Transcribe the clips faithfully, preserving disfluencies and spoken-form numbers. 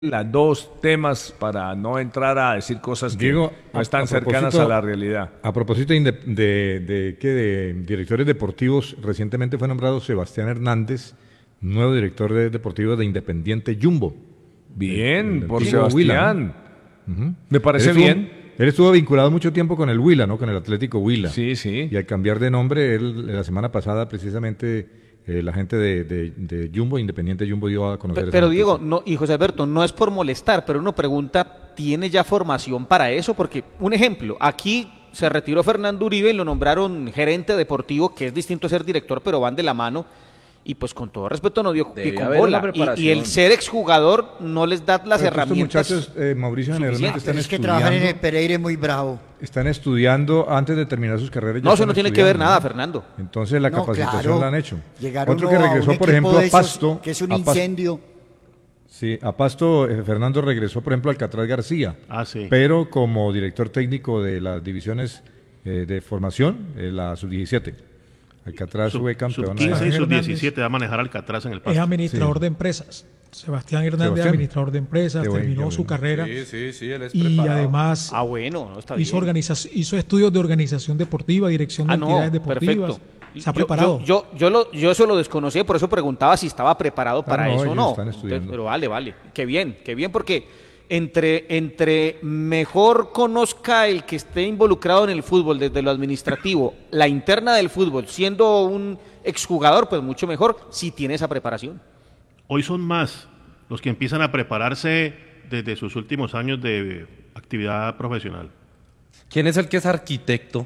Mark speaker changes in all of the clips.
Speaker 1: las dos temas para no entrar a decir cosas que
Speaker 2: Diego,
Speaker 1: no
Speaker 2: a-
Speaker 1: están
Speaker 2: a
Speaker 1: cercanas
Speaker 2: propósito-
Speaker 1: a la realidad.
Speaker 2: A propósito de, inde- de, de, ¿qué? de directores deportivos, recientemente fue nombrado Sebastián Hernández, nuevo director de, deportivo de Independiente Jumbo.
Speaker 1: Bien,
Speaker 2: El- el
Speaker 1: por
Speaker 2: antiguo Huila,
Speaker 1: Sebastián.
Speaker 2: ¿no? Ujú.
Speaker 1: Me parece
Speaker 2: Él estuvo-
Speaker 1: bien.
Speaker 2: Él estuvo vinculado mucho tiempo con el Huila, ¿no? Con el Atlético Huila.
Speaker 1: Sí, sí.
Speaker 2: Y al cambiar de nombre, él la semana pasada precisamente eh, la gente de, de, de Jumbo, Independiente Jumbo, dio a conocer
Speaker 3: Pe-
Speaker 2: esa
Speaker 3: Pero
Speaker 2: noticia.
Speaker 3: Diego, no, y José Alberto, no es por molestar, pero uno pregunta, ¿tiene ya formación para eso? Porque, un ejemplo, aquí se retiró Fernando Uribe y lo nombraron gerente deportivo, que es distinto a ser director, pero van de la mano. Y pues con todo respeto no dio pie
Speaker 4: Debe
Speaker 3: con
Speaker 4: haber
Speaker 3: bola.
Speaker 4: una
Speaker 3: Y- Y,
Speaker 4: preparación.
Speaker 3: el ser exjugador no les da las
Speaker 2: Pero
Speaker 3: herramientas.
Speaker 2: Estos muchachos, eh, Mauricio, generalmente
Speaker 3: suficientes.
Speaker 2: están
Speaker 5: Pero es que
Speaker 2: estudiando,
Speaker 5: trabajar en el Pereira es muy bravo.
Speaker 2: están estudiando antes de terminar sus carreras. ya
Speaker 3: No, eso
Speaker 2: están
Speaker 3: no tiene que ver
Speaker 2: estudiando,
Speaker 3: nada,
Speaker 2: ¿no?
Speaker 3: Fernando.
Speaker 2: Entonces la
Speaker 5: No,
Speaker 2: capacitación
Speaker 5: claro.
Speaker 2: la han hecho.
Speaker 5: Llegaron
Speaker 2: Otro que
Speaker 5: a un
Speaker 2: regresó, por
Speaker 5: equipo
Speaker 2: ejemplo,
Speaker 5: de
Speaker 2: a
Speaker 5: esos
Speaker 2: Pasto.
Speaker 5: que es un
Speaker 2: a Pas-
Speaker 5: incendio.
Speaker 2: Sí, a Pasto, eh, Fernando regresó, por ejemplo, al Alcatraz García.
Speaker 6: Ah, sí.
Speaker 2: Pero como director técnico de las divisiones eh, de formación, eh, la sub diecisiete. Alcatraz
Speaker 6: Sub,
Speaker 2: fue campeón.
Speaker 6: sub quince y
Speaker 7: Hernández.
Speaker 6: sub diecisiete va a manejar Alcatraz en el
Speaker 7: Es
Speaker 6: paso.
Speaker 7: administrador
Speaker 2: Sí.
Speaker 7: de empresas. Sebastián Hernández,
Speaker 2: Sebastián.
Speaker 7: administrador de empresas,
Speaker 2: Qué bueno,
Speaker 7: terminó
Speaker 2: qué
Speaker 7: su
Speaker 2: bueno.
Speaker 7: carrera
Speaker 4: Sí, sí, sí, él es
Speaker 7: y
Speaker 4: preparado.
Speaker 7: además
Speaker 3: Ah, bueno, no está
Speaker 7: hizo,
Speaker 3: bien.
Speaker 7: organiza- hizo estudios de organización deportiva, dirección de
Speaker 3: Ah, no,
Speaker 7: entidades deportivas.
Speaker 3: perfecto.
Speaker 7: Se ha
Speaker 3: Yo-
Speaker 7: preparado.
Speaker 3: Yo, yo, yo, lo, yo eso lo desconocía, por eso preguntaba si estaba preparado para
Speaker 2: no,
Speaker 3: eso o
Speaker 2: ellos
Speaker 3: no.
Speaker 2: están estudiando.
Speaker 3: Entonces, pero vale, vale. Qué bien, qué bien, porque entre, entre mejor conozca el que esté involucrado en el fútbol, desde lo administrativo, la interna del fútbol, siendo un exjugador, pues mucho mejor si tiene esa preparación.
Speaker 6: Hoy son más los que empiezan a prepararse desde sus últimos años de actividad profesional.
Speaker 4: ¿Quién es el que es arquitecto?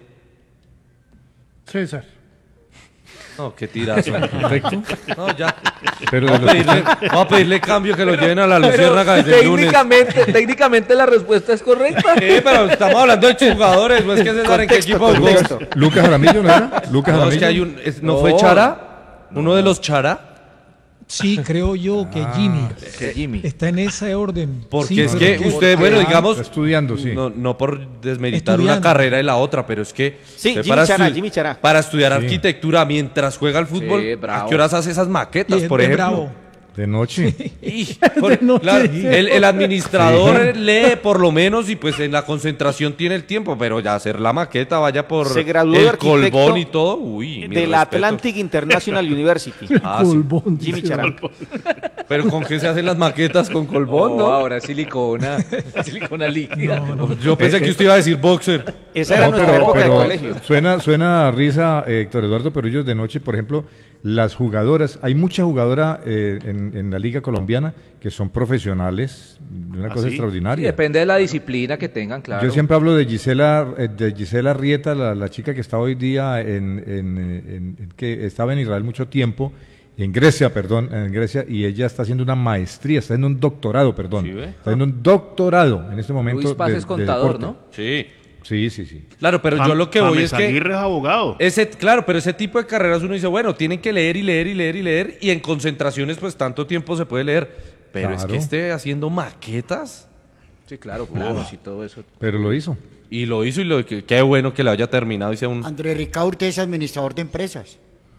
Speaker 6: César.
Speaker 4: No, qué tirazo. Perfecto. No, ya.
Speaker 2: Pero de
Speaker 4: Vamos
Speaker 2: los
Speaker 4: a,
Speaker 2: que
Speaker 4: pedirle, vamos a pedirle cambio que lo lleven a la Luciérnaga desde el lunes.
Speaker 8: técnicamente, técnicamente la respuesta es correcta.
Speaker 4: Sí, pero estamos hablando de jugadores, ¿no es que César en qué equipo jugó?
Speaker 2: Lucas, Lucas Jaramillo, ¿no era? Lucas
Speaker 4: No, es que
Speaker 2: Jaramillo.
Speaker 4: hay un, es- ¿no
Speaker 8: No.
Speaker 4: fue Chara? ¿Uno de los Chara?
Speaker 7: Sí, creo yo que Jimmy
Speaker 8: Que Jimmy.
Speaker 7: está en ese orden.
Speaker 4: Porque
Speaker 7: Sí,
Speaker 4: es
Speaker 7: pero
Speaker 4: que usted, bueno,
Speaker 2: Está
Speaker 4: digamos,
Speaker 2: estudiando, sí.
Speaker 4: no, no por desmeritar una
Speaker 7: Estudiando.
Speaker 4: carrera y la otra, pero es que
Speaker 3: Sí,
Speaker 4: usted
Speaker 3: Jimmy Chara,
Speaker 4: estu-
Speaker 3: Jimmy Chara.
Speaker 4: para estudiar arquitectura mientras juega al fútbol,
Speaker 8: Sí,
Speaker 4: ¿a
Speaker 8: bravo.
Speaker 4: qué horas hace esas maquetas,
Speaker 7: y es
Speaker 4: por
Speaker 7: de
Speaker 4: ejemplo?
Speaker 7: bravo.
Speaker 2: De noche.
Speaker 4: Y, por-
Speaker 7: noche.
Speaker 4: claro, el, el administrador lee por lo menos y pues en la concentración tiene el tiempo, pero ya hacer la maqueta, vaya por
Speaker 3: Se graduó de
Speaker 4: el
Speaker 3: arquitecto
Speaker 4: colbón y todo, uy, mis
Speaker 3: de la
Speaker 4: respetos.
Speaker 3: Atlantic International University.
Speaker 4: Ah, sí.
Speaker 7: Colbón,
Speaker 3: Jimmy
Speaker 7: dice.
Speaker 3: Chara.
Speaker 4: Pero ¿con qué se hacen las maquetas? ¿Con colbón,
Speaker 8: No,
Speaker 4: no?
Speaker 8: ahora es silicona. Silicona líquida.
Speaker 7: No, no.
Speaker 4: Yo pensé que usted iba a decir boxer.
Speaker 3: Esa era
Speaker 2: No,
Speaker 3: nuestra
Speaker 2: pero,
Speaker 3: época
Speaker 2: pero
Speaker 3: de colegio.
Speaker 2: suena, suena a risa, eh, Héctor Eduardo, pero ellos de noche, por ejemplo, las jugadoras, hay mucha jugadora eh, en, en la liga colombiana que son profesionales, una
Speaker 6: ¿Ah,
Speaker 2: cosa
Speaker 6: sí?
Speaker 8: Sí,
Speaker 2: extraordinaria.
Speaker 8: depende de la disciplina que tengan, claro.
Speaker 2: Yo siempre hablo de Gisela, eh, de Gisela Rieta, la, la chica que está hoy día en, en, eh, en- en- que estaba en Israel mucho tiempo, en Grecia, perdón, en Grecia, y ella está haciendo una maestría, está haciendo un doctorado, perdón,
Speaker 4: ¿Sí ve?
Speaker 2: está haciendo un doctorado en este momento.
Speaker 8: Luis Paz
Speaker 2: de-
Speaker 8: es
Speaker 2: de
Speaker 8: contador,
Speaker 2: deporte.
Speaker 8: ¿no?
Speaker 4: Sí.
Speaker 2: Sí, sí, sí.
Speaker 4: Claro, pero yo lo que voy es
Speaker 6: James
Speaker 4: que...
Speaker 6: Aguirre es abogado.
Speaker 4: Ese, claro, pero ese tipo de carreras uno dice, bueno, tienen que leer y leer y leer y leer, y en concentraciones pues tanto tiempo se puede leer, pero es
Speaker 2: Claro.
Speaker 4: que esté haciendo maquetas,
Speaker 8: Sí, claro, planos y todo eso.
Speaker 2: Pero lo hizo.
Speaker 4: y lo hizo, y lo que- qué bueno que le haya terminado y sea un...
Speaker 5: Andrés Ricaurte es administrador de empresas.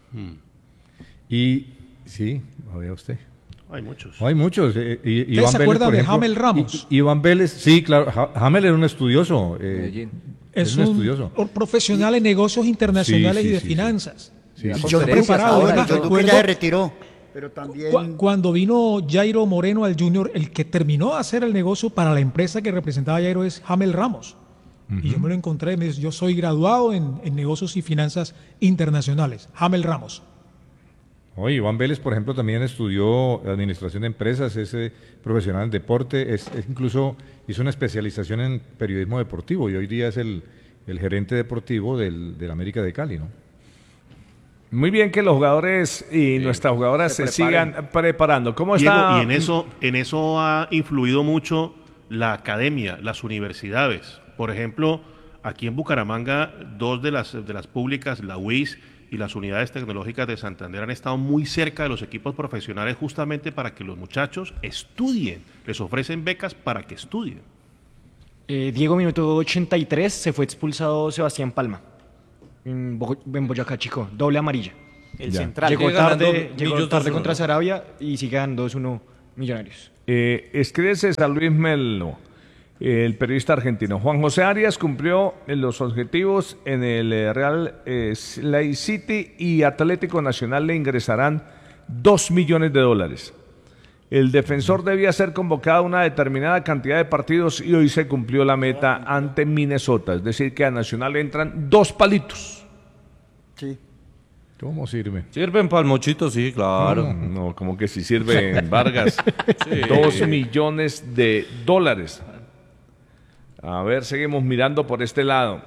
Speaker 2: Y sí, lo vea usted.
Speaker 6: Hay muchos.
Speaker 2: Hay muchos. eh, y-
Speaker 7: ¿Usted
Speaker 2: Iván
Speaker 7: se
Speaker 2: Vélez,
Speaker 7: acuerda
Speaker 2: por
Speaker 7: de
Speaker 2: ejemplo,
Speaker 7: Jamel Ramos?
Speaker 2: I- Iván Vélez, sí, claro. Ja- Jamel era un estudioso. eh,
Speaker 8: Medellín.
Speaker 7: Es
Speaker 2: un
Speaker 7: un
Speaker 2: estudioso.
Speaker 7: profesional en negocios internacionales
Speaker 2: Sí, sí,
Speaker 7: y de
Speaker 2: sí, sí.
Speaker 7: finanzas.
Speaker 2: Sí,
Speaker 8: Y
Speaker 2: sí.
Speaker 5: Yo
Speaker 8: Conferencias
Speaker 5: preparado,
Speaker 8: ahora,
Speaker 5: bueno,
Speaker 7: ¿no?
Speaker 5: yo Duque
Speaker 7: Recuerdo-
Speaker 5: ya se retiró. Pero también
Speaker 7: Cu- Cuando vino Jairo Moreno al Junior, el que terminó de hacer el negocio para la empresa que representaba a Jairo es Jamel Ramos. Y yo me lo encontré, me dice, yo soy graduado en, en negocios y finanzas internacionales. Jamel Ramos.
Speaker 2: Oye, Iván Vélez, por ejemplo, también estudió administración de empresas, es eh, profesional en deporte, es, es incluso hizo una especialización en periodismo deportivo y hoy día es el, el gerente deportivo del, del América de Cali, ¿no?
Speaker 1: Muy bien que los jugadores y nuestras jugadoras se,
Speaker 8: se preparen.
Speaker 1: sigan preparando. ¿Cómo
Speaker 6: Diego,
Speaker 1: está?
Speaker 6: y en eso, en eso ha influido mucho la academia, las universidades. Por ejemplo, aquí en Bucaramanga, dos de las, de las públicas, la U I S y las unidades tecnológicas de Santander, han estado muy cerca de los equipos profesionales justamente para que los muchachos estudien. Les ofrecen becas para que estudien.
Speaker 9: Eh, Diego, minuto ochenta y tres, se fue expulsado Sebastián Palma. En, Bo- en Boyacá Chico, doble amarilla.
Speaker 3: El
Speaker 2: Ya.
Speaker 3: central.
Speaker 9: Llegó
Speaker 4: Sigue ganando
Speaker 9: tarde, llegó
Speaker 4: Millos
Speaker 9: tarde
Speaker 4: dos uno,
Speaker 9: contra
Speaker 4: ¿no?
Speaker 9: Sarabia y sigue ganando dos uno Millonarios.
Speaker 1: Eh, escribe César Luis Melo, el periodista argentino. Juan José Arias cumplió los objetivos en el eh, Real eh, Lake City y Atlético Nacional le ingresarán dos millones de dólares. El defensor debía ser convocado a una determinada cantidad de partidos y hoy se cumplió la meta ante Minnesota. Es decir, que a Nacional le entran dos palitos.
Speaker 5: Sí.
Speaker 2: ¿Cómo sirve?
Speaker 4: Sirven para el mochito, sí, claro.
Speaker 1: No, no, como que si sirve Vargas.
Speaker 4: Sí.
Speaker 1: Dos millones de dólares. A ver, seguimos mirando por este lado.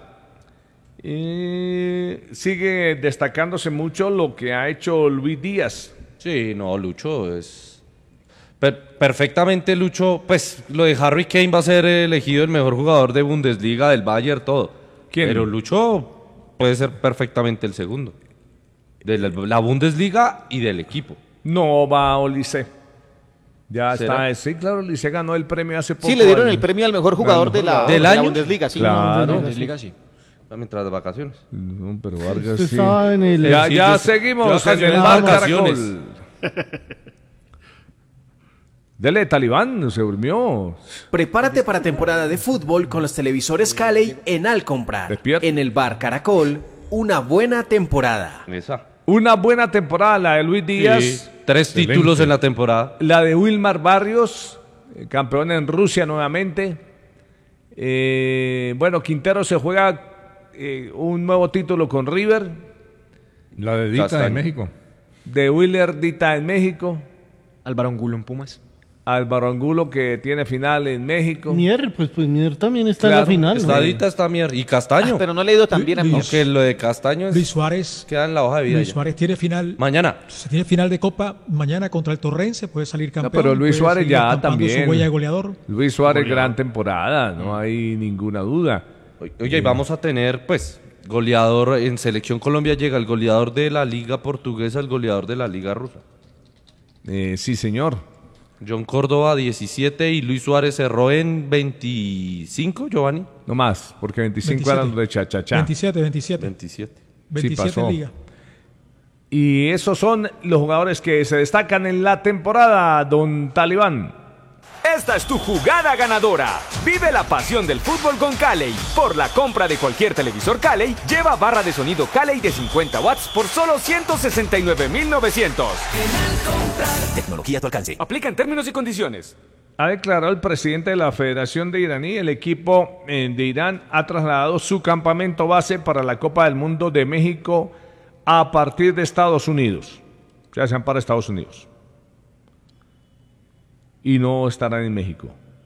Speaker 1: Y sigue destacándose mucho lo que ha hecho Luis Díaz.
Speaker 4: Sí, no, Lucho es... Per- perfectamente Lucho, pues lo de Harry Kane va a ser elegido el mejor jugador de Bundesliga, del Bayern, todo.
Speaker 1: ¿Quién?
Speaker 4: Pero Lucho puede ser perfectamente el segundo. De la, la Bundesliga y del equipo.
Speaker 1: No va Olise. Ya
Speaker 4: ¿Será?
Speaker 1: está. Sí, claro, Olise ganó el premio hace poco.
Speaker 3: Sí, le dieron
Speaker 1: al-
Speaker 3: el premio al mejor jugador de la,
Speaker 4: ¿Del
Speaker 3: de la
Speaker 4: año?
Speaker 3: Bundesliga, sí.
Speaker 1: Claro.
Speaker 9: Bundesliga, sí.
Speaker 4: Mientras de vacaciones.
Speaker 1: No, pero Vargas
Speaker 10: Usted
Speaker 1: sí.
Speaker 10: estaba en el...
Speaker 1: Ya,
Speaker 4: Sí,
Speaker 1: ya
Speaker 4: yo-
Speaker 1: seguimos
Speaker 4: yo
Speaker 1: en el
Speaker 4: vacaciones,
Speaker 1: Bar
Speaker 4: vacaciones.
Speaker 1: Caracol. Dele, Talibán, se durmió.
Speaker 11: Prepárate para temporada de fútbol con los televisores Cali en Alcomprar.
Speaker 1: Despierta.
Speaker 11: En el Bar Caracol, una buena temporada.
Speaker 4: Esa.
Speaker 1: Una buena temporada, la de Luis Díaz.
Speaker 4: Sí, tres
Speaker 2: Excelente.
Speaker 4: títulos en la temporada.
Speaker 1: La de Wilmar Barrios, eh, campeón en Rusia nuevamente. Eh, bueno, Quintero se juega eh, un nuevo título con River.
Speaker 2: La de Dita
Speaker 4: Castaño.
Speaker 2: de México.
Speaker 1: De Willer Dita en México.
Speaker 9: Álvaro Angulo en Pumas.
Speaker 1: Álvaro Angulo que tiene final en México.
Speaker 10: Mier, pues, pues Mier también está en
Speaker 1: Claro,
Speaker 10: la final. ¿no?
Speaker 4: Estadita está mierda. Y Castaño.
Speaker 3: Ah, pero no le ha ido tan bien a mí.
Speaker 7: Luis-
Speaker 4: Aunque lo de Castaño es-
Speaker 7: Luis Suárez,
Speaker 4: queda en la hoja de vida.
Speaker 7: Luis
Speaker 4: ya.
Speaker 7: Suárez tiene final,
Speaker 4: Mañana.
Speaker 7: se tiene final de Copa mañana contra el Torrense, puede salir campeón.
Speaker 1: pero Luis
Speaker 7: puede
Speaker 1: Suárez
Speaker 7: seguir
Speaker 1: ya
Speaker 7: estampando
Speaker 1: también.
Speaker 7: Su huella de goleador.
Speaker 1: Luis Suárez, gran temporada, no hay ninguna duda.
Speaker 4: Oye, y vamos a tener, pues, goleador en Selección Colombia llega el goleador de la Liga Portuguesa, el goleador de la Liga Rusa.
Speaker 1: Eh, sí, señor.
Speaker 4: John Córdoba, diecisiete, y Luis Suárez cerró en veinticinco, Giovanni.
Speaker 1: No más, porque veinticinco
Speaker 7: veintisiete.
Speaker 1: eran de cha-cha-cha.
Speaker 7: veintisiete, veintisiete.
Speaker 4: veintisiete.
Speaker 7: veintisiete
Speaker 1: pasó.
Speaker 7: en liga.
Speaker 1: Y esos son los jugadores que se destacan en la temporada, don Talibán.
Speaker 12: Esta es tu jugada ganadora. Vive la pasión del fútbol con Cali. Por la compra de cualquier televisor Cali, lleva barra de sonido Cali de cincuenta watts por solo ciento sesenta y nueve mil novecientos. Tecnología a tu alcance. Aplica en términos y condiciones.
Speaker 1: Ha declarado el presidente de la Federación de Iraní, el equipo eh, de Irán ha trasladado su campamento base para la Copa del Mundo de México a partir de Estados Unidos. O sea, se van para Estados Unidos. Y no estarán en México.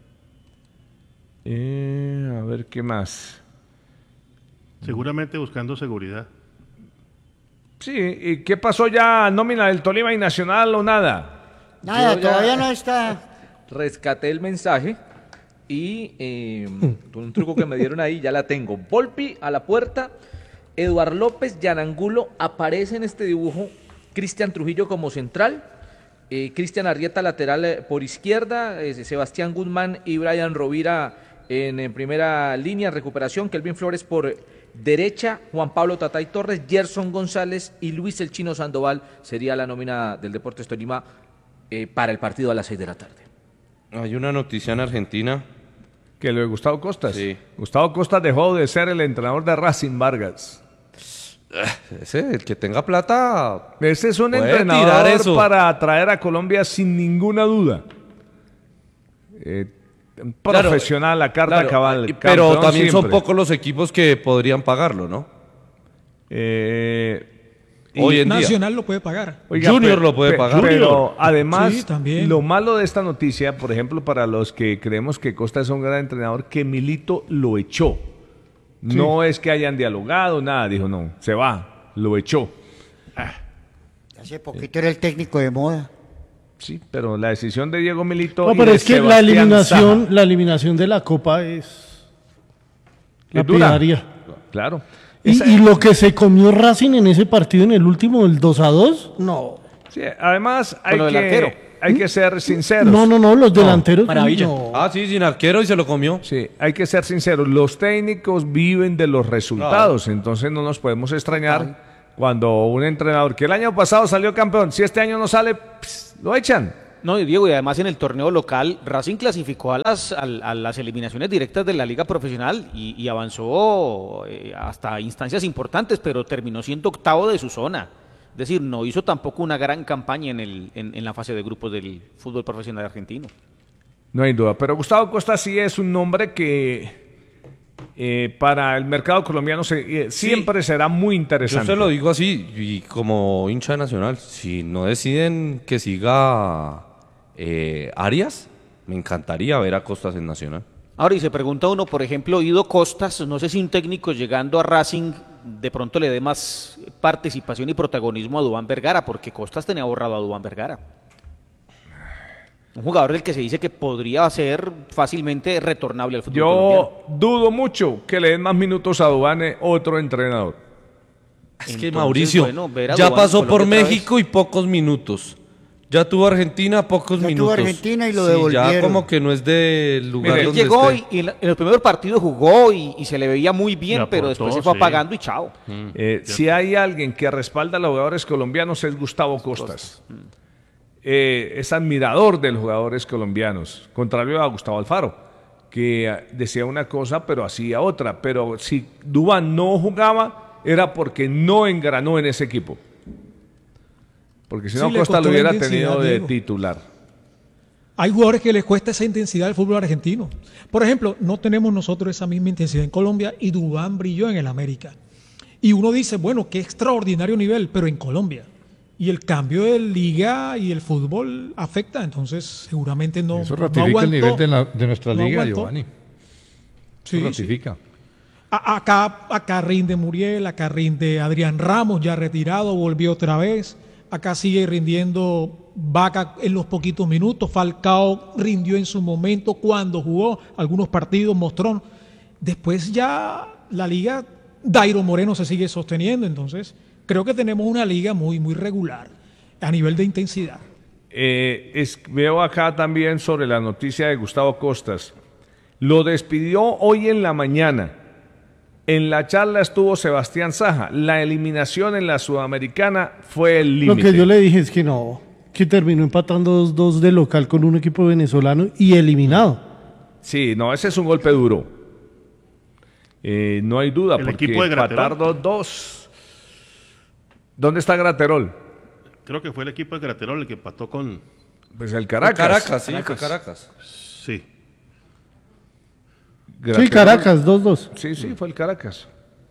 Speaker 1: Eh, a ver qué más.
Speaker 6: Seguramente buscando seguridad.
Speaker 1: Sí, ¿y qué pasó ya? ¿Nómina del Tolima y Nacional o nada?
Speaker 5: Nada,
Speaker 8: Yo ya-
Speaker 5: todavía no está.
Speaker 8: Rescaté el mensaje y eh, un truco que me dieron ahí, ya la tengo. Volpi a la puerta, Eduard López, Yanangulo, aparece en este dibujo, Cristian Trujillo como central, eh, Cristian Arrieta lateral eh, por izquierda, eh, Sebastián Guzmán y Brian Rovira en, en primera línea, recuperación, Kelvin Flores por derecha, Juan Pablo Tatay Torres, Gerson González y Luis El Chino Sandoval sería la nómina del Deportes Tolima eh, para el partido a las seis de la tarde.
Speaker 4: Hay una noticia en Argentina.
Speaker 1: Que lo de Gustavo Costas.
Speaker 4: Sí.
Speaker 1: Gustavo Costas dejó de ser el entrenador de Racing Vargas.
Speaker 4: Ese, el que tenga plata.
Speaker 1: Ese es un
Speaker 4: puede
Speaker 1: entrenador
Speaker 4: tirar eso.
Speaker 1: para traer a Colombia sin ninguna duda. Eh, un
Speaker 4: Claro,
Speaker 1: profesional, la carta
Speaker 4: Claro,
Speaker 1: cabal.
Speaker 4: y- pero
Speaker 1: campeón
Speaker 4: también son
Speaker 1: siempre.
Speaker 4: pocos los equipos que podrían pagarlo, ¿no?
Speaker 1: Eh,
Speaker 4: Hoy en día.
Speaker 7: Nacional lo puede pagar.
Speaker 1: Oiga,
Speaker 4: Junior
Speaker 1: pe-
Speaker 4: lo puede
Speaker 1: pe-
Speaker 4: pagar.
Speaker 1: Pero
Speaker 4: Junior.
Speaker 1: además,
Speaker 7: Sí, también.
Speaker 1: lo malo de esta noticia, por ejemplo, para los que creemos que Costa es un gran entrenador, que Milito lo echó. No es que hayan dialogado, nada. Dijo, no, se va, lo echó.
Speaker 5: Hace poquito era el técnico de moda.
Speaker 1: Sí, pero la decisión de Diego Milito.
Speaker 10: No,
Speaker 1: y
Speaker 10: pero
Speaker 1: de
Speaker 10: es que la
Speaker 1: Sebastián
Speaker 10: eliminación,
Speaker 1: Saja
Speaker 10: la eliminación de la Copa es
Speaker 1: es dura.
Speaker 10: lapidaria.
Speaker 1: Claro.
Speaker 10: Y,
Speaker 1: Esa-
Speaker 10: y lo que se comió Racing en ese partido, en el último, el dos a dos, no.
Speaker 1: sí, además, hay
Speaker 3: lo del arquero.
Speaker 1: que, hay que ser sinceros.
Speaker 10: No, no, no, los delanteros.
Speaker 9: maravilla.
Speaker 10: no.
Speaker 4: Ah, sí, sin arquero y se lo comió.
Speaker 1: Sí, hay que ser sinceros. Los técnicos viven de los resultados, entonces no nos podemos extrañar cuando un entrenador que el año pasado salió campeón, si este año no sale, ps, lo echan.
Speaker 3: No, y Diego, y además en el torneo local, Racing clasificó a las, a, a las eliminaciones directas de la liga profesional y, y avanzó eh, hasta instancias importantes, pero terminó siendo octavo de su zona. Es decir, no hizo tampoco una gran campaña en, el, en, en la fase de grupos del fútbol profesional argentino.
Speaker 1: No hay duda, pero Gustavo Costa sí es un nombre que eh, para el mercado colombiano se, eh, siempre sí. será muy interesante.
Speaker 4: Yo se lo digo así, y como hincha de Nacional, si no deciden que siga eh, Arias, me encantaría ver a Costas en Nacional.
Speaker 3: Ahora, y se pregunta uno, por ejemplo, Ido Costas, no sé si un técnico llegando a Racing de pronto le dé más participación y protagonismo a Duván Vergara, porque Costas tenía borrado a Duván Vergara. Un jugador del que se dice que podría ser fácilmente retornable al fútbol
Speaker 1: Yo
Speaker 3: colombiano.
Speaker 1: dudo mucho que le den más minutos a Duván otro entrenador.
Speaker 4: Es
Speaker 3: Entonces,
Speaker 4: que Mauricio
Speaker 3: bueno, ver a
Speaker 4: ya
Speaker 3: Duván
Speaker 4: pasó
Speaker 3: en
Speaker 4: por
Speaker 3: Colombia otra
Speaker 4: México y pocos minutos. Ya tuvo Argentina, pocos
Speaker 5: Ya tuvo
Speaker 4: minutos.
Speaker 5: Argentina y lo
Speaker 4: Sí,
Speaker 5: devolvieron.
Speaker 4: ya como que no es del lugar
Speaker 3: Mire, él
Speaker 4: donde
Speaker 3: llegó
Speaker 4: esté.
Speaker 3: y, y en, la- en los primeros partidos jugó y, y se le veía muy bien,
Speaker 6: Le
Speaker 3: pero
Speaker 6: aportó,
Speaker 3: después se fue
Speaker 6: sí.
Speaker 3: apagando y chao.
Speaker 1: Eh, si hay alguien que respalda a los jugadores colombianos es Gustavo Costas. Eh, es admirador de los jugadores colombianos, contrario a Gustavo Alfaro, que eh, decía una cosa pero hacía otra. Pero si Duván no jugaba era porque no engranó en ese equipo. Porque si
Speaker 7: Sí,
Speaker 1: no,
Speaker 7: le
Speaker 1: Costa
Speaker 7: costó
Speaker 1: lo
Speaker 7: la
Speaker 1: hubiera
Speaker 7: intensidad,
Speaker 1: tenido de
Speaker 7: Diego.
Speaker 1: titular.
Speaker 7: Hay jugadores que les cuesta esa intensidad del fútbol argentino. Por ejemplo, no tenemos nosotros esa misma intensidad en Colombia y Duván brilló en el América. Y uno dice, bueno, qué extraordinario nivel, pero en Colombia. Y el cambio de liga y el fútbol afecta, entonces seguramente no.
Speaker 2: Eso
Speaker 7: no
Speaker 2: ratifica
Speaker 7: aguantó,
Speaker 2: el nivel de, la- de nuestra
Speaker 7: no
Speaker 2: liga,
Speaker 7: aguantó.
Speaker 2: Giovanni.
Speaker 7: Sí,
Speaker 2: Eso
Speaker 7: sí.
Speaker 2: ratifica.
Speaker 7: A- Acá, acá rinde Muriel, acá rinde Adrián Ramos, ya retirado, volvió otra vez. Acá sigue rindiendo Vaca en los poquitos minutos. Falcao rindió en su momento cuando jugó algunos partidos, mostró. Después ya la liga, Dairo Moreno se sigue sosteniendo. Entonces, creo que tenemos una liga muy, muy regular a nivel de intensidad.
Speaker 1: Eh, es- veo acá también sobre la noticia de Gustavo Costas. Lo despidió hoy en la mañana. En la charla estuvo Sebastián Saja. La eliminación en la Sudamericana fue el
Speaker 10: Lo
Speaker 1: límite.
Speaker 10: que yo le dije es que no, que terminó empatando dos dos de local con un equipo venezolano y eliminado.
Speaker 1: Sí, no, ese es un golpe duro. Eh, no hay duda,
Speaker 6: El
Speaker 1: porque
Speaker 6: equipo de Graterol.
Speaker 1: empatar dos dos. ¿Dónde está Graterol?
Speaker 6: Creo que fue el equipo de Graterol el que empató con...
Speaker 1: Pues el Caracas.
Speaker 4: Caracas, sí, fue Caracas.
Speaker 6: Sí.
Speaker 10: Sí,
Speaker 1: Graterol-
Speaker 10: Caracas, dos dos.
Speaker 1: Sí, sí, fue el Caracas.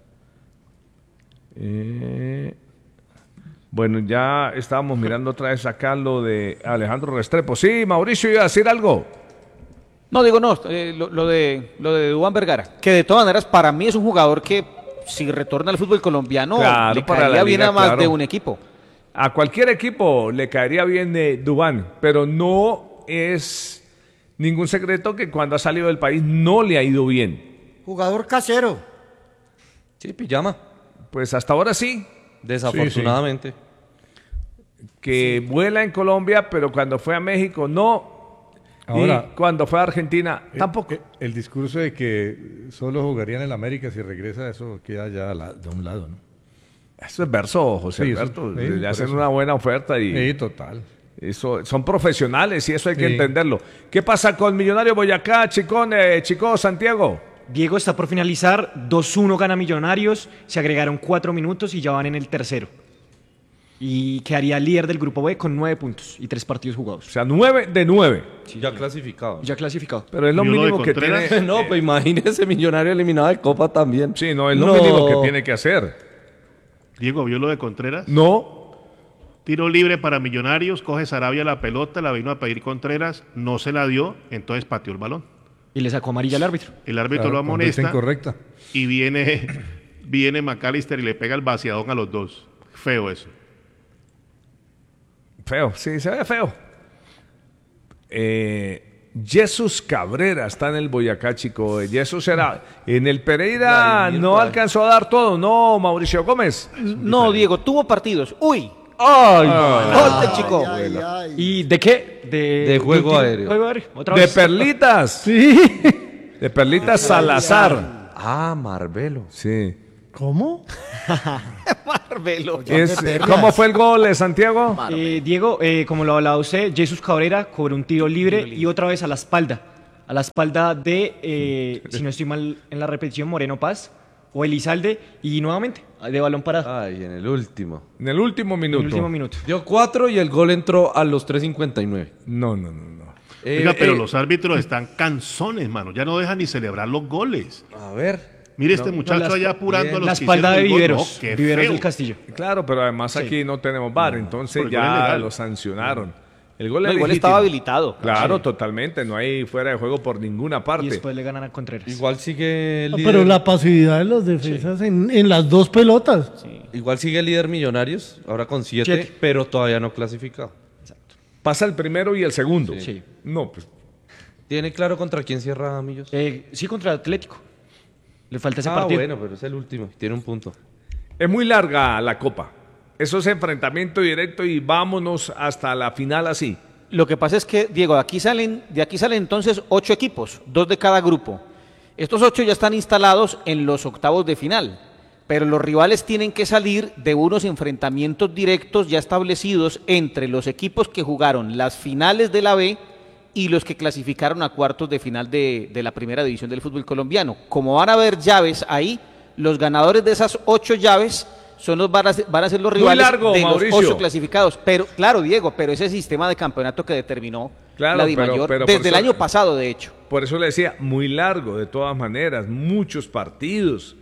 Speaker 1: Eh, bueno, ya estábamos mirando otra vez acá lo de Alejandro Restrepo. Sí, Mauricio, iba a decir algo.
Speaker 3: No, digo no, eh, lo, lo de lo de Duván Vergara, que de todas maneras para mí es un jugador que si retorna al fútbol colombiano
Speaker 1: Claro,
Speaker 3: le
Speaker 1: para
Speaker 3: caería
Speaker 1: la
Speaker 3: bien
Speaker 1: liga,
Speaker 3: a más
Speaker 1: claro.
Speaker 3: de un equipo.
Speaker 1: A cualquier equipo le caería bien de Duván, pero no es ningún secreto que cuando ha salido del país no le ha ido bien.
Speaker 5: Jugador casero.
Speaker 4: Sí, pijama.
Speaker 1: Pues hasta ahora sí,
Speaker 4: Desafortunadamente.
Speaker 1: que vuela en Colombia, pero cuando fue a México no.
Speaker 2: Ahora-
Speaker 1: y cuando fue a Argentina
Speaker 2: Eh,
Speaker 1: tampoco.
Speaker 2: eh, El, discurso de que solo jugaría en el América si regresa, eso queda ya a la- de un lado, ¿no?
Speaker 1: Eso es verso, José
Speaker 2: Sí, eso-
Speaker 1: Alberto.
Speaker 2: sí,
Speaker 1: le
Speaker 2: por
Speaker 1: hacen
Speaker 2: eso.
Speaker 1: una buena oferta y
Speaker 2: Sí, total.
Speaker 1: eso son profesionales y eso hay que
Speaker 2: Sí.
Speaker 1: entenderlo. ¿Qué pasa con Millonario Boyacá, Chicón, eh, Chico, Santiago?
Speaker 9: Diego está por finalizar, dos uno gana Millonarios, se agregaron cuatro minutos y ya van en el tercero. Y quedaría líder del grupo B con nueve puntos y tres partidos
Speaker 1: O
Speaker 9: jugados.
Speaker 1: sea, nueve de nueve.
Speaker 4: Ya clasificado.
Speaker 9: Ya clasificado.
Speaker 1: Pero es lo
Speaker 6: ¿Y uno de
Speaker 1: mínimo que
Speaker 6: Contreras?
Speaker 1: tiene.
Speaker 4: No, pues imagínese Millonario eliminado de Copa también.
Speaker 1: Sí, no, es lo
Speaker 4: No.
Speaker 1: mínimo que tiene que hacer.
Speaker 6: Diego, ¿vio lo de Contreras?
Speaker 1: No,
Speaker 6: Tiro libre para Millonarios, coge Sarabia la pelota, la vino a pedir Contreras, no se la dio, entonces pateó el balón.
Speaker 9: Y le sacó amarilla al árbitro.
Speaker 6: El árbitro
Speaker 2: Claro,
Speaker 6: lo
Speaker 2: conducta
Speaker 6: amonesta
Speaker 2: incorrecta.
Speaker 6: y viene, viene McAllister y le pega el vaciadón a los dos. Feo eso.
Speaker 1: feo, sí, se ve feo. Eh, Jesús Cabrera está en el Boyacá, chico. Jesús era. En el Pereira
Speaker 3: Vladimir
Speaker 1: no
Speaker 3: Prat.
Speaker 1: alcanzó a dar todo, ¿no, Mauricio Gómez?
Speaker 3: No, Diego, tuvo partidos. Uy,
Speaker 4: ¡Ay!
Speaker 3: gol del chico.
Speaker 5: Ay, ay.
Speaker 9: ¿Y de qué? De,
Speaker 4: De juego
Speaker 9: último-
Speaker 4: aéreo.
Speaker 9: Juego aéreo. Otra
Speaker 1: De
Speaker 9: vez.
Speaker 1: Perlitas.
Speaker 10: Sí.
Speaker 1: De Perlitas Salazar.
Speaker 4: Ah, Marvelo.
Speaker 1: Sí.
Speaker 10: ¿Cómo?
Speaker 3: Marvelo.
Speaker 1: Es- ¿Cómo fue el gol de Santiago?
Speaker 9: Eh, Diego, eh, como lo hablaba usted, Jesús Cabrera cobró un tiro libre, y otra vez a la espalda. A la espalda de, eh, si no estoy mal en la repetición, Moreno Paz o Elizalde, y nuevamente de balón parado.
Speaker 4: Ay, en el último.
Speaker 1: En el último minuto.
Speaker 9: En el último minuto.
Speaker 4: Dio cuatro y el gol entró a los tres cincuenta y nueve.
Speaker 1: No, no, no, no.
Speaker 4: Eh,
Speaker 6: Oiga, pero
Speaker 4: eh,
Speaker 6: los árbitros están cansones, mano. Ya no dejan ni celebrar los goles.
Speaker 4: A ver.
Speaker 6: Mire este
Speaker 9: No,
Speaker 6: muchacho
Speaker 9: no, la
Speaker 6: allá
Speaker 9: esp-
Speaker 6: apurando a los
Speaker 9: La
Speaker 6: que
Speaker 9: espalda de
Speaker 6: hicieron el gol.
Speaker 9: Viveros,
Speaker 6: No, qué
Speaker 9: Viveros
Speaker 6: feo.
Speaker 9: del Castillo.
Speaker 1: Claro, pero además aquí no tenemos V A R, entonces
Speaker 6: Por el gol
Speaker 1: ya
Speaker 6: ilegal.
Speaker 1: lo sancionaron. El gol,
Speaker 3: No,
Speaker 1: es
Speaker 3: el gol
Speaker 1: legítimo.
Speaker 3: estaba habilitado.
Speaker 1: Claro,
Speaker 3: Sí.
Speaker 1: totalmente. No hay fuera de juego por ninguna parte.
Speaker 9: Y después le ganan a Contreras.
Speaker 4: Igual sigue el
Speaker 10: Ah,
Speaker 4: líder.
Speaker 10: pero la pasividad de los defensas en, en las dos pelotas.
Speaker 4: Igual sigue el líder Millonarios, ahora con siete,
Speaker 9: Siete.
Speaker 4: pero todavía no clasificado.
Speaker 1: Pasa el primero y el segundo.
Speaker 9: Sí.
Speaker 1: No, pues
Speaker 4: ¿Tiene claro contra quién cierra Millos?
Speaker 9: Eh, sí, contra el Atlético. Le falta ese
Speaker 4: ah,
Speaker 9: partido.
Speaker 4: bueno, pero es el último, tiene un punto.
Speaker 1: es muy larga la copa. Eso es enfrentamiento directo y vámonos hasta la final así.
Speaker 3: Lo que pasa es que, Diego, de aquí salen, de aquí salen entonces ocho equipos, dos de cada grupo. Estos ocho ya están instalados en los octavos de final, pero los rivales tienen que salir de unos enfrentamientos directos ya establecidos entre los equipos que jugaron las finales de la B y los que clasificaron a cuartos de final de, de la primera división del fútbol colombiano. Como van a haber llaves ahí, los ganadores de esas ocho llaves son los van a ser, van a ser los
Speaker 1: Muy
Speaker 3: rivales
Speaker 1: largo,
Speaker 3: de
Speaker 1: Mauricio.
Speaker 3: los ocho clasificados. Pero, claro, Diego, pero ese sistema de campeonato que determinó
Speaker 1: Claro,
Speaker 3: la
Speaker 1: pero-
Speaker 3: DIMAYOR
Speaker 1: pero por
Speaker 3: desde el
Speaker 1: eso-
Speaker 3: año pasado, de hecho.
Speaker 1: Por eso le decía, muy largo de todas maneras, muchos partidos.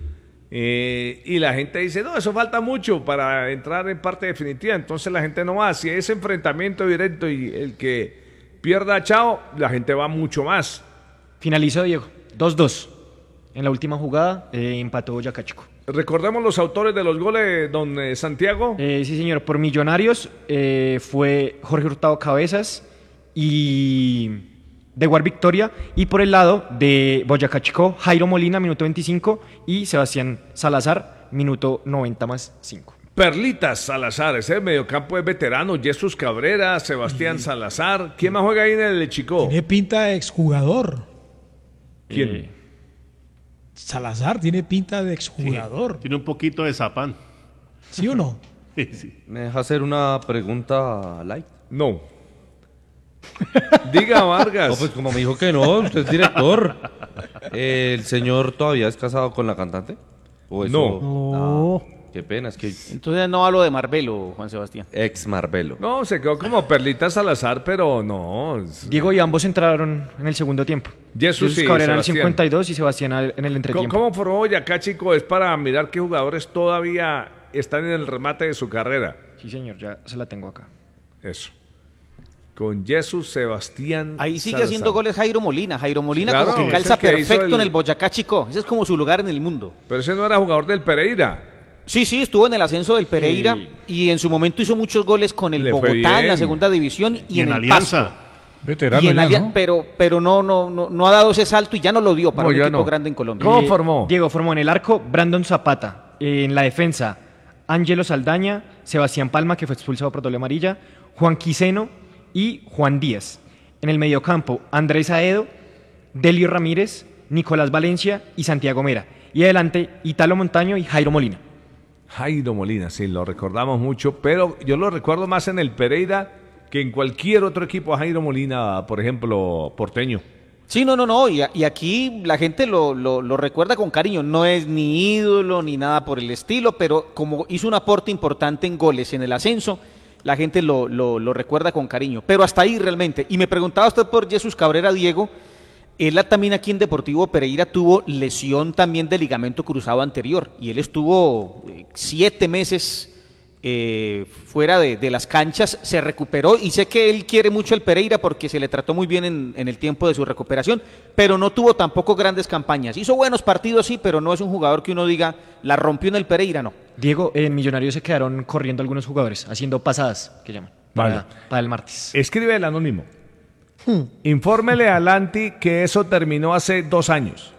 Speaker 1: Eh, y la gente dice, no, eso falta mucho para entrar en parte definitiva. Entonces la gente no va. Si es enfrentamiento directo y el que pierda, chao, la gente va mucho más.
Speaker 9: Finalizó, Diego. dos dos. En la última jugada eh, empató Boyacá Chico.
Speaker 1: Recordemos los autores de los goles, don eh, Santiago.
Speaker 9: Eh, sí, señor. Por Millonarios eh, fue Jorge Hurtado Cabezas y de Guar Victoria. Y por el lado de Boyacá Chico, Jairo Molina, minuto veinticinco. Y Sebastián Salazar, minuto noventa más cinco.
Speaker 1: Perlitas Salazar, ese mediocampo es veterano. Jesús Cabrera, Sebastián Salazar. ¿Quién más juega ahí en el Chico?
Speaker 7: Tiene pinta de exjugador.
Speaker 1: ¿Quién?
Speaker 9: Eh,
Speaker 7: Salazar tiene pinta de exjugador.
Speaker 6: Tiene un poquito de zapán.
Speaker 7: ¿Sí o no?
Speaker 6: Sí, sí.
Speaker 4: ¿Me deja hacer una pregunta light?
Speaker 1: No. Diga Vargas.
Speaker 4: No, pues como me dijo que no, usted es director. ¿El señor todavía es casado con la cantante? ¿O eso?
Speaker 1: No.
Speaker 10: No.
Speaker 4: Ah, qué pena, es que
Speaker 3: Entonces no hablo de Marbelo, Juan Sebastián.
Speaker 4: ex Marbelo.
Speaker 1: No, se quedó como Perlitas Salazar, pero no. es-
Speaker 9: Diego y ambos entraron en el segundo tiempo.
Speaker 1: Jesús y
Speaker 9: Cabrera en el
Speaker 1: Sebastián.
Speaker 9: cincuenta y dos y Sebastián al- en el
Speaker 1: ¿Cómo,
Speaker 9: entretiempo.
Speaker 1: cómo formó Boyacá, chico? Es para mirar qué jugadores todavía están en el remate de su carrera.
Speaker 9: Sí, señor, ya se la tengo acá.
Speaker 1: Eso. Con Jesús Sebastián.
Speaker 3: Ahí sigue
Speaker 1: Salazar.
Speaker 3: haciendo goles Jairo Molina. Jairo Molina
Speaker 1: Claro,
Speaker 3: como que
Speaker 1: es
Speaker 3: calza
Speaker 1: el que hizo
Speaker 3: perfecto
Speaker 1: el-
Speaker 3: en el Boyacá Chico. Ese es como su lugar en el mundo.
Speaker 1: Pero ese no era jugador del Pereira.
Speaker 3: Sí, sí, estuvo en el ascenso del Pereira y en su momento hizo muchos goles con el
Speaker 1: Le fue
Speaker 3: Bogotá en
Speaker 1: bien.
Speaker 3: la segunda división y,
Speaker 6: Y en
Speaker 3: el
Speaker 6: Alianza.
Speaker 3: Pasto.
Speaker 10: Veterano
Speaker 3: Y en
Speaker 10: ya,
Speaker 3: Alia-
Speaker 10: ¿no?
Speaker 3: pero pero no, no, no, no ha dado ese salto y ya no lo dio para
Speaker 1: No,
Speaker 3: un
Speaker 1: ya
Speaker 3: equipo
Speaker 1: no.
Speaker 3: grande en Colombia.
Speaker 1: ¿Cómo
Speaker 9: Eh,
Speaker 1: formó?
Speaker 9: Diego formó en el arco Brandon Zapata. Eh, en la defensa, Ángelo Saldaña, Sebastián Palma, que fue expulsado por doble amarilla, Juan Quiseno y Juan Díaz. En el mediocampo, Andrés Aedo, Delio Ramírez, Nicolás Valencia y Santiago Mera. Y adelante, Italo Montaño y Jairo Molina.
Speaker 1: Jairo Molina, sí, lo recordamos mucho, pero yo lo recuerdo más en el Pereira que en cualquier otro equipo a Jairo Molina, por ejemplo, porteño.
Speaker 3: Sí, no, no, no. Y, a- y aquí la gente lo, lo, lo recuerda con cariño. No es ni ídolo ni nada por el estilo, pero como hizo un aporte importante en goles en el ascenso, la gente lo, lo, lo recuerda con cariño. Pero hasta ahí realmente. Y me preguntaba usted por Jesús Cabrera, Diego. Él también aquí en Deportivo Pereira tuvo lesión también de ligamento cruzado anterior. Y él estuvo eh, siete meses eh, fuera de, de las canchas, se recuperó y sé que él quiere mucho el Pereira porque se le trató muy bien en, en el tiempo de su recuperación, pero no tuvo tampoco grandes campañas. Hizo buenos partidos, sí, pero no es un jugador que uno diga, la rompió en el Pereira, no.
Speaker 9: Diego, en Millonarios se quedaron corriendo algunos jugadores, haciendo pasadas, que llaman, para,
Speaker 1: Vale.
Speaker 9: para el martes.
Speaker 1: Escribe el anónimo. Infórmele a Lanti que eso terminó hace dos años.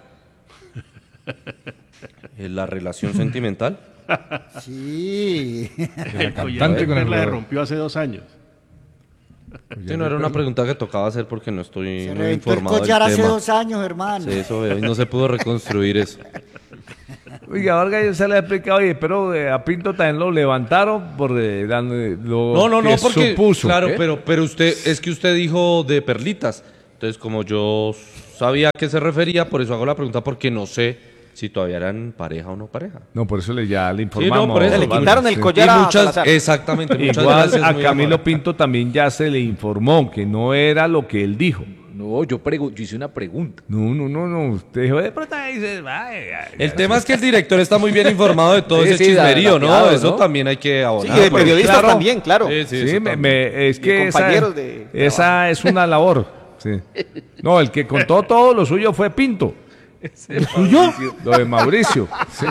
Speaker 4: ¿La relación sentimental?
Speaker 5: Sí.
Speaker 6: El collar
Speaker 2: cantante
Speaker 6: de
Speaker 2: con el
Speaker 6: Perla se
Speaker 2: jugador.
Speaker 6: rompió hace dos años.
Speaker 4: Sí, no era una pregunta que tocaba hacer porque no estoy
Speaker 5: Se
Speaker 4: muy
Speaker 5: reventó el
Speaker 4: informado del
Speaker 5: collar hace
Speaker 4: tema.
Speaker 5: dos años, hermano.
Speaker 4: Sí, eso veo, y no se pudo reconstruir eso.
Speaker 1: Oiga, Vargas ya se le ha explicado, oye, pero eh, a Pinto también lo levantaron por eh, dan- eh, lo
Speaker 4: No, no, no,
Speaker 1: que
Speaker 4: porque
Speaker 1: supuso.
Speaker 4: claro,
Speaker 1: ¿Eh?
Speaker 4: pero pero usted es que usted dijo de perlitas. Entonces, como yo sabía a qué se refería, por eso hago la pregunta porque no sé si todavía eran pareja o no pareja.
Speaker 1: No, por eso le ya le
Speaker 4: Sí,
Speaker 1: informamos.
Speaker 4: no, por eso.
Speaker 3: Le quitaron el
Speaker 1: Sí.
Speaker 3: collar
Speaker 4: Y
Speaker 3: a
Speaker 4: muchas,
Speaker 3: Salazar.
Speaker 4: exactamente, muchas
Speaker 1: Igual
Speaker 4: gracias.
Speaker 1: a
Speaker 4: muy
Speaker 1: Camilo
Speaker 4: amable.
Speaker 1: Pinto también ya se le informó que no era lo que él dijo.
Speaker 8: No, yo, pregu- yo hice una pregunta.
Speaker 1: No, no, no, no. Usted dijo, de pronto ahí dice, "Ay, ay,
Speaker 4: El tema es que el director está muy bien informado de todo
Speaker 8: Sí,
Speaker 4: ese
Speaker 8: sí,
Speaker 4: chismerío, ¿no?
Speaker 8: dateado,
Speaker 4: Eso
Speaker 8: ¿no?
Speaker 4: también hay que
Speaker 3: Sí,
Speaker 4: abonar.
Speaker 3: y de
Speaker 4: pues.
Speaker 3: periodistas
Speaker 1: claro.
Speaker 3: también, claro.
Speaker 4: Sí, sí,
Speaker 1: Sí,
Speaker 4: eso
Speaker 1: me-
Speaker 4: también.
Speaker 1: me- es
Speaker 3: Y
Speaker 1: que esa,
Speaker 3: compañeros de
Speaker 1: esa es una labor. Sí. No, el que contó todo lo suyo fue Pinto.
Speaker 10: ¿Suyo?
Speaker 1: Lo de Mauricio. Sí.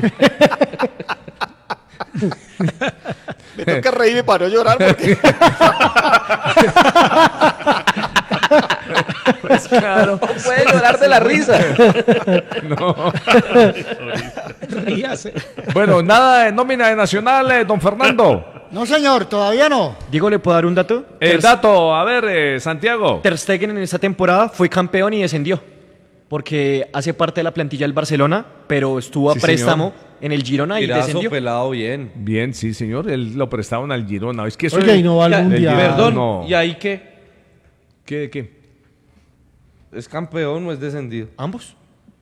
Speaker 3: Me toca reírme para no llorar porque
Speaker 1: Pues claro.
Speaker 8: No puede llorar de la risa.
Speaker 1: No.
Speaker 7: Ríase.
Speaker 1: Bueno, nada de nómina de Nacional, eh, don Fernando.
Speaker 5: No, señor, todavía no.
Speaker 9: Diego, ¿le puedo dar un dato?
Speaker 1: El
Speaker 9: Ter-
Speaker 1: dato, a ver, eh, Santiago.
Speaker 9: Ter Stegen en esta temporada fue campeón y descendió. Porque hace parte de la plantilla del Barcelona, pero estuvo a
Speaker 1: Sí,
Speaker 9: préstamo en el Girona y
Speaker 4: Tirazo
Speaker 9: descendió.
Speaker 4: pelado bien.
Speaker 1: Bien, sí, señor. Él lo prestaron al Girona. Es que eso
Speaker 10: Oiga,
Speaker 1: es-
Speaker 10: y no va al
Speaker 4: Ya,
Speaker 10: mundial.
Speaker 4: Perdón,
Speaker 1: no.
Speaker 4: ¿y ahí qué?
Speaker 1: ¿Qué, qué?
Speaker 4: ¿Es campeón o es descendido?
Speaker 9: Ambos.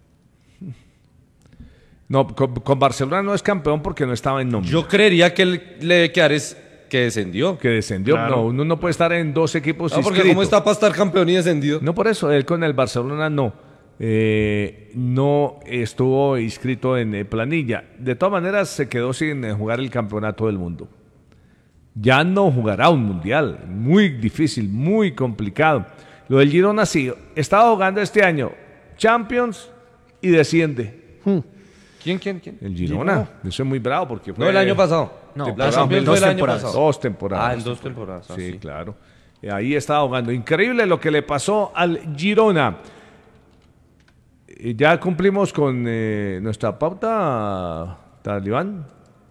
Speaker 1: No, con, con Barcelona no es campeón porque no estaba en nómina.
Speaker 4: Yo creería que el- le debe quedar es que descendió.
Speaker 1: Que descendió.
Speaker 6: Claro.
Speaker 1: No, uno no puede estar en dos equipos
Speaker 4: No, porque
Speaker 1: inscritos.
Speaker 4: ¿cómo está para estar campeón y descendido?
Speaker 1: No, por eso, él con el Barcelona no. Eh, no estuvo inscrito en eh, planilla. De todas maneras, se quedó sin eh, jugar el campeonato del mundo. Ya no jugará un mundial. Muy difícil, muy complicado. Lo del Girona sí. Estaba jugando este año Champions y desciende.
Speaker 4: ¿Quién, quién, quién?
Speaker 1: El Girona. Eso es muy bravo porque fue.
Speaker 4: No, el año pasado.
Speaker 9: No,
Speaker 4: la
Speaker 1: temporada.
Speaker 4: Champions
Speaker 9: dos
Speaker 4: fue el año
Speaker 9: temporadas.
Speaker 4: pasado.
Speaker 1: Dos temporadas.
Speaker 4: Ah, en dos temporadas. ah,
Speaker 1: Sí,
Speaker 4: sí.
Speaker 1: claro. Eh, Ahí estaba jugando. Increíble lo que le pasó al Girona. Eh, Ya cumplimos con eh, nuestra pauta, Talibán.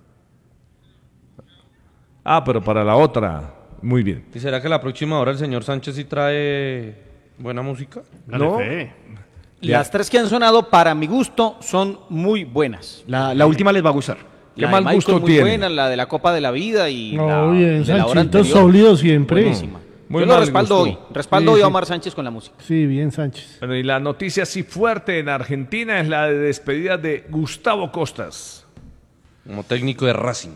Speaker 1: Ah, pero para la otra. Muy bien.
Speaker 4: ¿Y será que la próxima hora el señor Sánchez sí trae buena música?
Speaker 6: Dale
Speaker 1: No.
Speaker 6: fe.
Speaker 3: las tres que han sonado para mi gusto son muy buenas.
Speaker 9: La, la última les va a gustar.
Speaker 1: ¿Qué
Speaker 3: La de
Speaker 1: mal
Speaker 3: Michael
Speaker 1: gusto
Speaker 3: muy
Speaker 1: tiene?
Speaker 3: buena, la de la Copa de la Vida y la
Speaker 10: No, bien,
Speaker 3: de la hora
Speaker 10: Sanchito
Speaker 3: anterior.
Speaker 10: sólido siempre.
Speaker 3: Buenísima.
Speaker 1: Muy
Speaker 3: Yo lo
Speaker 1: mal
Speaker 3: respaldo
Speaker 1: gusto.
Speaker 3: hoy. Respaldo
Speaker 10: Sí,
Speaker 3: hoy a
Speaker 10: sí.
Speaker 3: Omar Sánchez con la música.
Speaker 10: Sí, bien, Sánchez.
Speaker 1: Bueno, y la noticia así fuerte en Argentina es la de despedida de Gustavo Costas.
Speaker 4: Como técnico de Racing.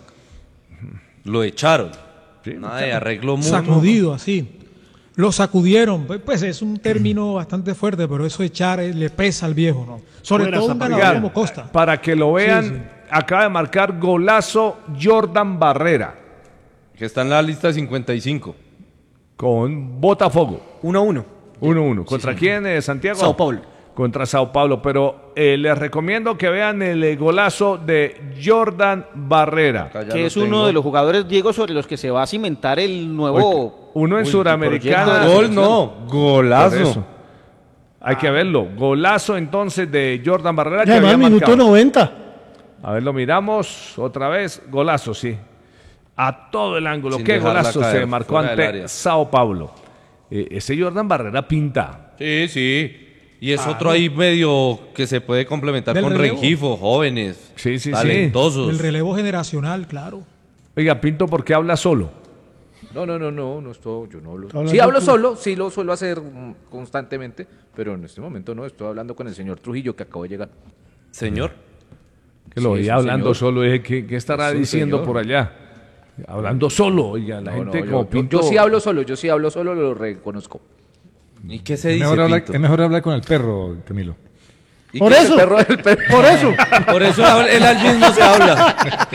Speaker 4: Lo echaron.
Speaker 1: Sí,
Speaker 4: Nada de arreglo mutuo.
Speaker 7: Sacudido, así. Lo sacudieron. Pues, pues es un término bastante fuerte, pero eso echar eh, le pesa al viejo, ¿no? Sobre
Speaker 6: Fuera
Speaker 7: todo un
Speaker 6: Zapata.
Speaker 7: ganador
Speaker 1: Oigan,
Speaker 7: como Costa.
Speaker 1: para que lo vean,
Speaker 7: Sí, sí.
Speaker 1: acaba de marcar golazo Jordan Barrera
Speaker 4: Que está en la lista de cincuenta y cinco.
Speaker 1: con Botafogo.
Speaker 9: uno a uno.
Speaker 1: uno uno. ¿Contra quién, eh, Santiago?
Speaker 9: Sao Paulo.
Speaker 1: Contra Sao Paulo. Pero eh, les recomiendo que vean el eh, golazo de Jordan Barrera.
Speaker 4: Acá ya
Speaker 3: Que
Speaker 4: lo
Speaker 3: es uno
Speaker 4: tengo.
Speaker 3: de los jugadores, Diego, sobre los que se va a cimentar el nuevo...
Speaker 1: Uno en
Speaker 3: Uy,
Speaker 1: Suramericana.
Speaker 3: proyecto de la
Speaker 4: Gol
Speaker 3: selección.
Speaker 4: no,
Speaker 1: Por
Speaker 4: golazo.
Speaker 1: eso. Hay que verlo. Golazo entonces de Jordan Barrera.
Speaker 10: Y
Speaker 1: Que
Speaker 10: además,
Speaker 1: había
Speaker 10: minuto
Speaker 1: marcado.
Speaker 10: noventa.
Speaker 1: A ver, lo miramos otra vez. Golazo, sí. A todo el ángulo.
Speaker 4: Sin
Speaker 1: Qué
Speaker 4: dejarla
Speaker 1: golazo
Speaker 4: caer,
Speaker 1: se marcó
Speaker 4: fuera del
Speaker 1: ante
Speaker 4: área.
Speaker 1: Sao Paulo. Eh, ese Jordan Barrera pinta.
Speaker 4: Sí, sí. Y es otro ahí medio que se puede complementar
Speaker 7: Del
Speaker 4: con
Speaker 7: relevo.
Speaker 4: Rengifo, jóvenes,
Speaker 1: Sí, sí, sí.
Speaker 4: talentosos.
Speaker 7: El relevo generacional, claro.
Speaker 1: Oiga, Pinto, ¿por qué habla solo?
Speaker 8: No, no, no, no, no estoy, yo no hablo.
Speaker 10: Está hablando
Speaker 8: Sí hablo
Speaker 10: tú.
Speaker 8: solo, sí lo suelo hacer mm, constantemente, pero en este momento no, estoy hablando con el señor Trujillo que acabó de llegar.
Speaker 4: Señor.
Speaker 1: Que lo
Speaker 8: Sí,
Speaker 1: veía
Speaker 8: es un
Speaker 1: hablando
Speaker 8: señor.
Speaker 1: solo. Dije, ¿qué, qué estará
Speaker 8: Es un
Speaker 1: diciendo
Speaker 8: señor.
Speaker 1: por allá? Hablando solo, oiga, la
Speaker 8: No,
Speaker 1: gente
Speaker 8: no, yo-
Speaker 1: como
Speaker 8: yo,
Speaker 1: Pinto.
Speaker 8: yo sí hablo solo, yo sí hablo solo, lo reconozco.
Speaker 4: ¿Y qué se
Speaker 2: Es
Speaker 4: dice,
Speaker 2: mejor, hablar,
Speaker 4: Pinto?
Speaker 2: es mejor hablar con el perro, Camilo.
Speaker 4: ¿Y
Speaker 10: Por
Speaker 4: qué-
Speaker 10: eso.
Speaker 8: El perro, el perro.
Speaker 10: Por eso.
Speaker 4: Por eso habla- él al mismo se habla.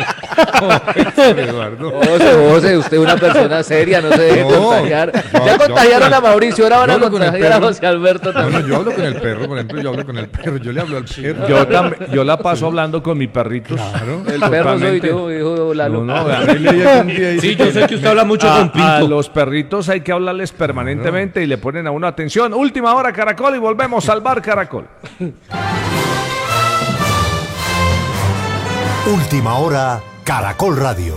Speaker 2: Eduardo.
Speaker 8: José, José, usted es una persona seria, no se deje
Speaker 2: No,
Speaker 8: contagiar.
Speaker 2: yo-
Speaker 8: Ya
Speaker 2: yo-
Speaker 8: contagiaron a Mauricio, ahora van
Speaker 2: yo
Speaker 8: a
Speaker 2: hablo con el
Speaker 8: contagiar a
Speaker 2: perro.
Speaker 8: José Alberto
Speaker 2: No,
Speaker 8: también.
Speaker 2: no, yo hablo con el perro, por ejemplo, yo hablo con el perro, yo le hablo al perro.
Speaker 1: Yo, tam- yo la paso hablando con mis perritos.
Speaker 2: Claro.
Speaker 8: El perro soy
Speaker 1: Totalmente.
Speaker 8: yo, dijo Lalo.
Speaker 1: No, no, a mí le-
Speaker 4: Sí, yo sé que usted habla mucho
Speaker 1: a,
Speaker 4: con Pinto.
Speaker 1: a los perritos hay que hablarles permanentemente y le ponen a uno atención. Última hora, Caracol, y volvemos al bar Caracol.
Speaker 13: Última hora, Caracol Radio.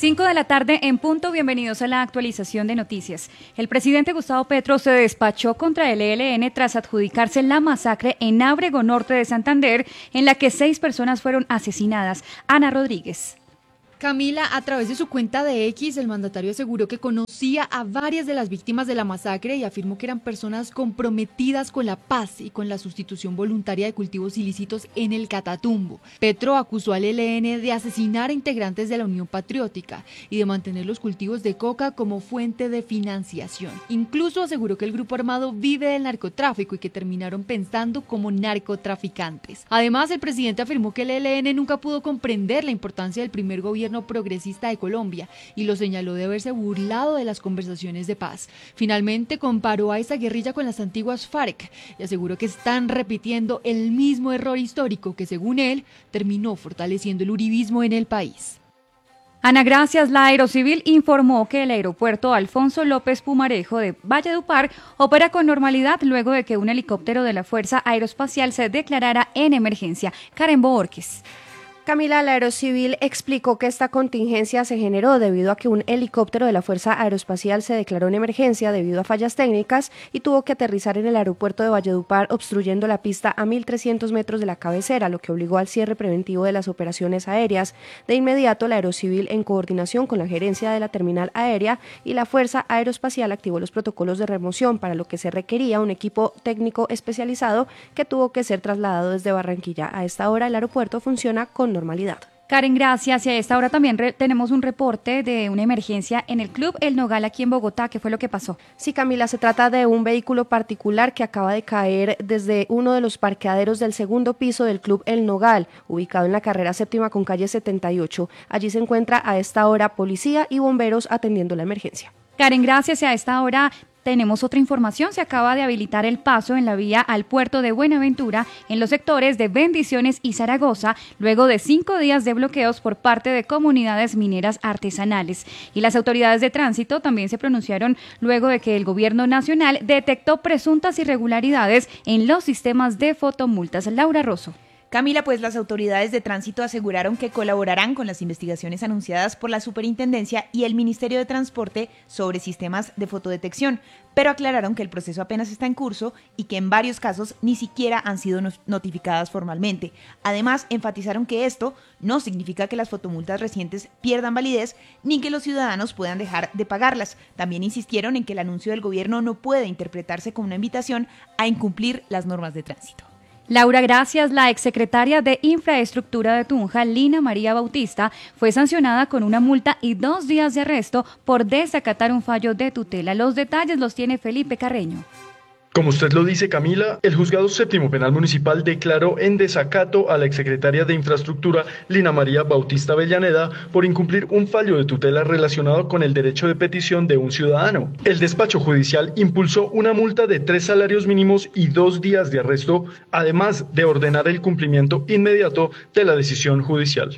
Speaker 14: cinco de la tarde en punto, bienvenidos a la actualización de noticias. El presidente Gustavo Petro se despachó contra el E L N tras adjudicarse la masacre en Ábrego Norte de Santander, en la que seis personas fueron asesinadas. Ana Rodríguez.
Speaker 15: Camila, a través de su cuenta de X, el mandatario aseguró que conocía a varias de las víctimas de la masacre y afirmó que eran personas comprometidas con la paz y con la sustitución voluntaria de cultivos ilícitos en el Catatumbo. Petro acusó al E L N de asesinar a integrantes de la Unión Patriótica y de mantener los cultivos de coca como fuente de financiación. Incluso aseguró que el grupo armado vive del narcotráfico y que terminaron pensando como narcotraficantes. Además, el presidente afirmó que el E L N nunca pudo comprender la importancia del primer gobierno progresista de Colombia y lo señaló de haberse burlado de las conversaciones de paz. Finalmente comparó a esa guerrilla con las antiguas FARC y aseguró que están repitiendo el mismo error histórico que, según él, terminó fortaleciendo el uribismo en el país.
Speaker 14: Ana, gracias. La Aerocivil informó que el aeropuerto Alfonso López Pumarejo de Valledupar opera con normalidad luego de que un helicóptero de la Fuerza Aeroespacial se declarara en emergencia. Karen Borges.
Speaker 16: Camila, la Aerocivil explicó que esta contingencia se generó debido a que un helicóptero de la Fuerza Aeroespacial se declaró en emergencia debido a fallas técnicas y tuvo que aterrizar en el aeropuerto de Valledupar, obstruyendo la pista a mil trescientos metros de la cabecera, lo que obligó al cierre preventivo de las operaciones aéreas. De inmediato, la Aerocivil, en coordinación con la gerencia de la terminal aérea y la Fuerza Aeroespacial, activó los protocolos de remoción, para lo que se requería un equipo técnico especializado que tuvo que ser trasladado desde Barranquilla. A esta hora, el aeropuerto funciona con normalidad.
Speaker 14: Karen, gracias. Y a esta hora también re- tenemos un reporte de una emergencia en el Club El Nogal aquí en Bogotá. ¿Qué fue lo que pasó?
Speaker 16: Sí, Camila, se trata de un vehículo particular que acaba de caer desde uno de los parqueaderos del segundo piso del Club El Nogal, ubicado en la carrera séptima con calle setenta y ocho. Allí se encuentra a esta hora policía y bomberos atendiendo la emergencia.
Speaker 14: Karen, gracias. Y a esta hora tenemos otra información. Se acaba de habilitar el paso en la vía al puerto de Buenaventura en los sectores de Bendiciones y Zaragoza, luego de cinco días de bloqueos por parte de comunidades mineras artesanales. Y las autoridades de tránsito también se pronunciaron luego de que el gobierno nacional detectó presuntas irregularidades en los sistemas de fotomultas. Laura Rosso.
Speaker 17: Camila, pues las autoridades de tránsito aseguraron que colaborarán con las investigaciones anunciadas por la Superintendencia y el Ministerio de Transporte sobre sistemas de fotodetección, pero aclararon que el proceso apenas está en curso y que en varios casos ni siquiera han sido notificadas formalmente. Además, enfatizaron que esto no significa que las fotomultas recientes pierdan validez ni que los ciudadanos puedan dejar de pagarlas. También insistieron en que el anuncio del gobierno no puede interpretarse como una invitación a incumplir las normas de tránsito.
Speaker 14: Laura, gracias. La exsecretaria de Infraestructura de Tunja, Lina María Bautista, fue sancionada con una multa y dos días de arresto por desacatar un fallo de tutela. Los detalles los tiene Felipe Carreño.
Speaker 18: Como usted lo dice, Camila, el Juzgado Séptimo Penal Municipal declaró en desacato a la exsecretaria de Infraestructura, Lina María Bautista Avellaneda, por incumplir un fallo de tutela relacionado con el derecho de petición de un ciudadano. El despacho judicial impulsó una multa de tres salarios mínimos y dos días de arresto, además de ordenar el cumplimiento inmediato de la decisión judicial.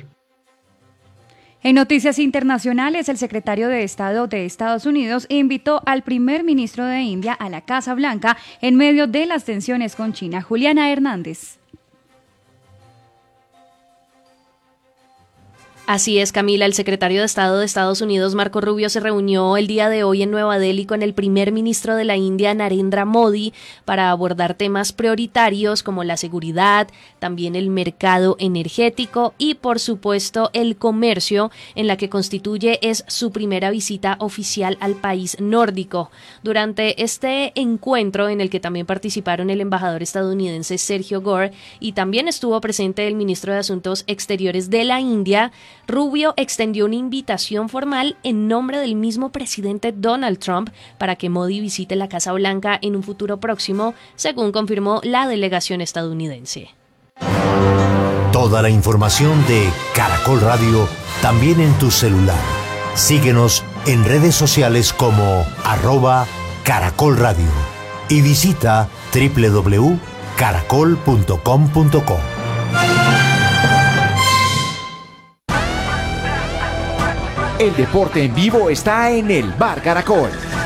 Speaker 14: En noticias internacionales, el secretario de Estado de Estados Unidos invitó al primer ministro de India a la Casa Blanca en medio de las tensiones con China. Juliana Hernández.
Speaker 19: Así es, Camila. El secretario de Estado de Estados Unidos, Marco Rubio, se reunió el día de hoy en Nueva Delhi con el primer ministro de la India, Narendra Modi, para abordar temas prioritarios como la seguridad, también el mercado energético y, por supuesto, el comercio, en la que constituye es su primera visita oficial al país nórdico. Durante este encuentro, en el que también participaron el embajador estadounidense Sergio Gore y también estuvo presente el ministro de Asuntos Exteriores de la India, Rubio extendió una invitación formal en nombre del mismo presidente Donald Trump para que Modi visite la Casa Blanca en un futuro próximo, según confirmó la delegación estadounidense.
Speaker 13: Toda la información de Caracol Radio también en tu celular. Síguenos en redes sociales como arroba Caracol Radio y visita doble u doble u doble u punto caracol punto com punto co.
Speaker 20: El deporte en vivo está en el Bar Caracol.